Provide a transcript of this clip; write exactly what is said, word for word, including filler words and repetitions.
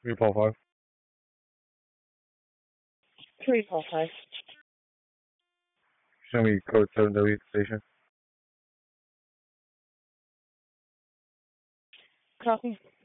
three Paul five. three Paul five. Show me code seven W station. Copy.